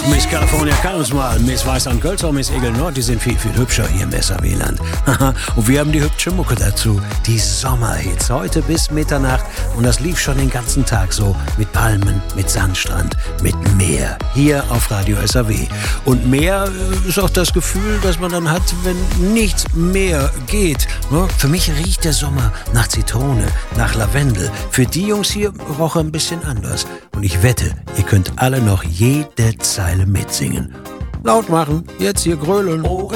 Miss California kann uns mal, Miss Weißland Kölzer, Miss Egel Nord, die sind viel, viel hübscher hier im SAW-Land. Und wir haben die hübsche Mucke dazu, die Sommerhits, heute bis Mitternacht. Und das lief schon den ganzen Tag so, mit Palmen, mit Sandstrand, mit Meer, hier auf Radio SAW. Und Meer ist auch das Gefühl, das man dann hat, wenn nichts mehr geht. Für mich riecht der Sommer nach Zitrone, nach Lavendel. Für die Jungs hier roch er ein bisschen anders. Und ich wette, ihr könnt alle noch jede Zeile mitsingen. Laut machen, jetzt hier grölen.